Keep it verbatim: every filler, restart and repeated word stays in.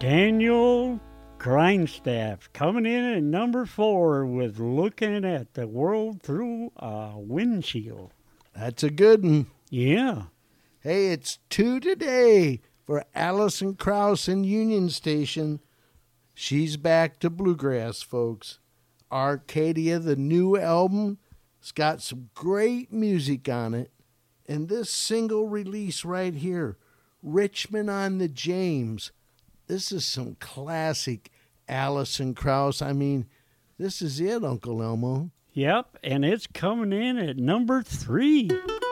Daniel Grindstaff coming in at number four with Looking at the World Through a Windshield. That's a good one. Yeah. Hey, it's two today for Alison Krauss in Union Station. She's back to bluegrass, folks. Arcadia, the new album, it's got some great music on it. And this single release right here, Richmond on the James, this is some classic Alison Krauss. I mean, this is it, Uncle Elmo. Yep, and it's coming in at number three.